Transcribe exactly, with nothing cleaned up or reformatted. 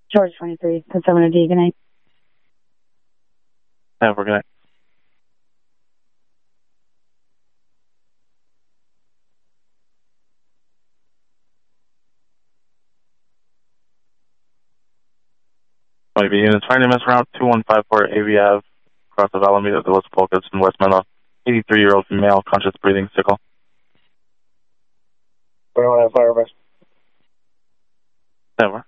George twenty-three, put seven a D, good night. Yeah, we're good night. Might be units finding miss route two one five four A V Ave, across the Alameda de los Polcas in West Menlo. eighty-three-year-old female, conscious breathing, sickle. We don't have fire, Never.